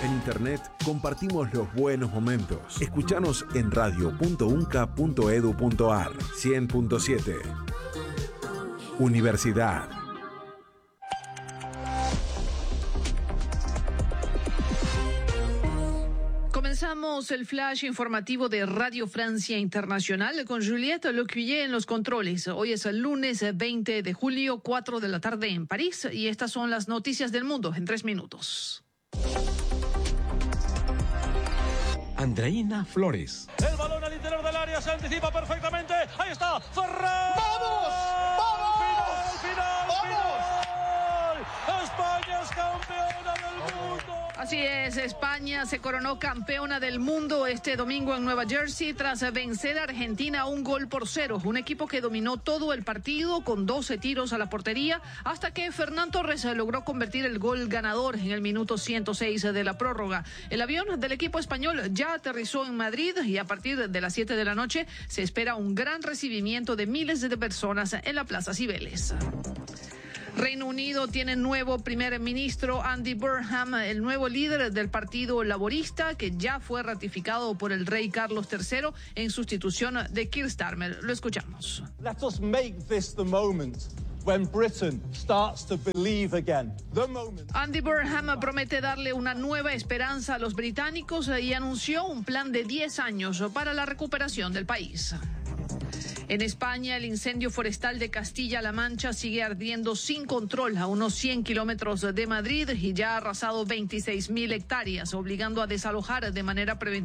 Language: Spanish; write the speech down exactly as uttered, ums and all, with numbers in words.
En internet compartimos los buenos momentos. Escuchanos en radio punto unca punto edu punto ar. cien punto siete. Universidad. Comenzamos el flash informativo de Radio Francia Internacional con Juliette Lecuyer en los controles. Hoy es el lunes veinte de julio, cuatro de la tarde en París, y estas son las noticias del mundo en tres minutos. Andreina Flores. El balón al interior del área se anticipa perfectamente. Ahí está, Ferran. ¡Vamos! ¡Vamos! Final, final, ¡Vamos! final. España es campeona del mundo. Así es, España se coronó campeona del mundo este domingo en Nueva Jersey tras vencer a Argentina un gol por cero. Un equipo que dominó todo el partido con doce tiros a la portería hasta que Fernán Torres logró convertir el gol ganador en el minuto ciento seis de la prórroga. El avión del equipo español ya aterrizó en Madrid y a partir de las siete de la noche se espera un gran recibimiento de miles de personas en la Plaza Cibeles. Reino Unido tiene nuevo primer ministro, Andy Burnham, el nuevo líder del Partido Laborista, que ya fue ratificado por el rey Carlos tercero en sustitución de Keir Starmer. Lo escuchamos. Let us make this the moment when Britain starts to believe again. The moment. Andy Burnham promete darle una nueva esperanza a los británicos y anunció un plan de diez años para la recuperación del país. En España, el incendio forestal de Castilla-La Mancha sigue ardiendo sin control a unos cien kilómetros de Madrid y ya ha arrasado veintiséis mil hectáreas, obligando a desalojar de manera preventiva